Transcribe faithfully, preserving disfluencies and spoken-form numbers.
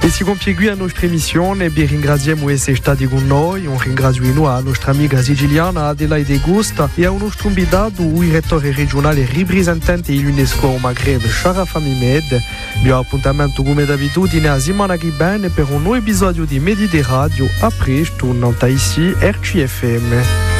E si compie qui a nostra emissione, vi ringraziamo essere stati con noi, un ringraziamo a nostra amica siciliana Adelaide Gusta e a un nostro invitato, il direttore regionale rappresentante dell'UNESCO Maghreb, Sharaf Ahmed. Vi ho appuntamento come d'abitudine a settimana che bene per un nuovo episodio di Medi di Radio, a presto, non ici R C F M.